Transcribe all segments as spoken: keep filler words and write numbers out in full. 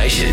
station.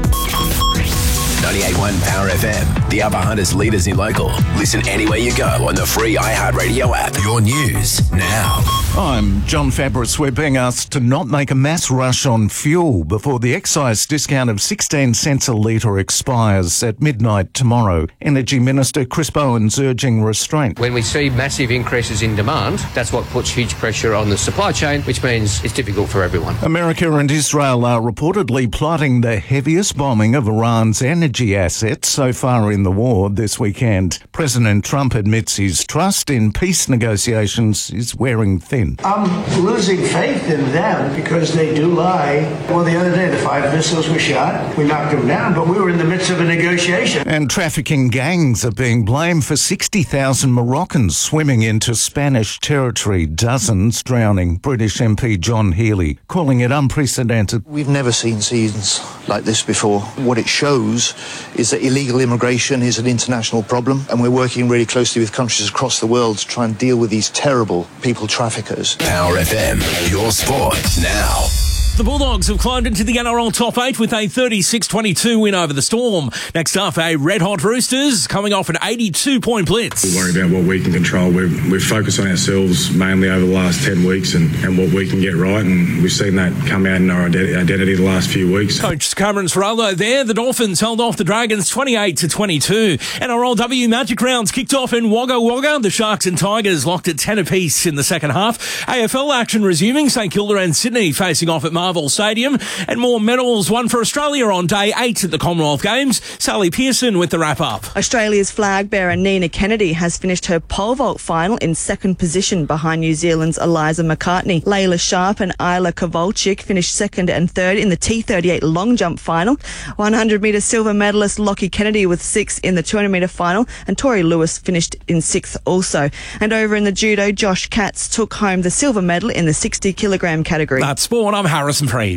ninety-eight point one Power F M, the Upper Hunters leaders in local. Listen anywhere you go on the free iHeartRadio app. Your news now. I'm John Fabris. We're being asked to not make a mass rush on fuel before the excise discount of sixteen cents a litre expires at midnight tomorrow. Energy Minister Chris Bowen's urging restraint. When we see massive increases in demand, that's what puts huge pressure on the supply chain, which means it's difficult for everyone. America and Israel are reportedly plotting the heaviest bombing of Iran's energy assets so far in the war this weekend. President Trump admits his trust in peace negotiations is wearing thin. I'm losing faith in them because they do lie. Well, the other day, the five missiles were shot. We knocked them down, but we were in the midst of a negotiation. And trafficking gangs are being blamed for sixty thousand Moroccans swimming into Spanish territory, dozens drowning. British M P John Healey calling it unprecedented. We've never seen scenes like this before. What it shows is that illegal immigration is an international problem, and we're working really closely with countries across the world to try and deal with these terrible people traffickers. Power F M, your sport now. The Bulldogs have climbed into the N R L top eight with a thirty-six twenty-two win over the Storm. Next up, a red-hot Roosters coming off an eighty-two point blitz. We worry about what we can control. We've, we've focused on ourselves mainly over the last ten weeks and, and what we can get right, and we've seen that come out in our identity the last few weeks. Coach Cameron Ferraldo there. The Dolphins held off the Dragons twenty-eight to twenty-two. N R L W Magic rounds kicked off in Wagga Wagga. The Sharks and Tigers locked at ten apiece in the second half. A F L action resuming. St Kilda and Sydney facing off at Marvel Stadium, and more medals won for Australia on day eight at the Commonwealth Games. Sally Pearson with the wrap-up. Australia's flag bearer Nina Kennedy has finished her pole vault final in second position behind New Zealand's Eliza McCartney. Layla Sharp and Isla Kovalchik finished second and third in the T thirty-eight long jump final. one hundred metre silver medalist Lockie Kennedy with sixth in the two hundred metre final, and Tori Lewis finished in sixth also. And over in the judo, Josh Katz took home the silver medal in the sixty kilogram category. That's sport. I'm Harrison Preeb.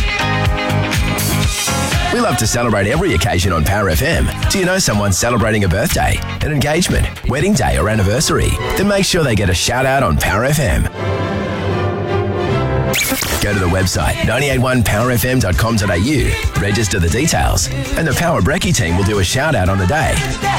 We love to celebrate every occasion on Power F M. Do you know someone celebrating a birthday, an engagement, wedding day or anniversary? Then make sure they get a shout out on Power F M. Go to the website nine eight one power f m dot com dot a u, register the details, and the Power Brekkie team will do a shout out on the day.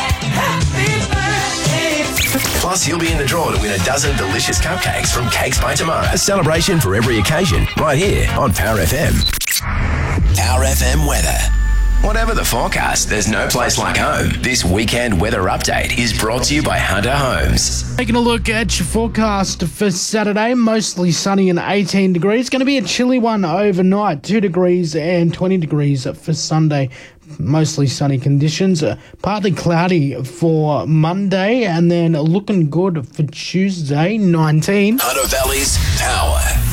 Plus, you'll be in the draw to win a dozen delicious cupcakes from Cakes by Tomorrow. A celebration for every occasion, right here on Power F M. Power F M weather. Whatever the forecast, there's no place like home. This weekend weather update is brought to you by Hunter Homes. Taking a look at your forecast for Saturday, mostly sunny and eighteen degrees. Going to be a chilly one overnight, two degrees and twenty degrees for Sunday. Mostly sunny conditions, uh, partly cloudy for Monday, and then looking good for Tuesday, nineteen. Hunter Valley's Power.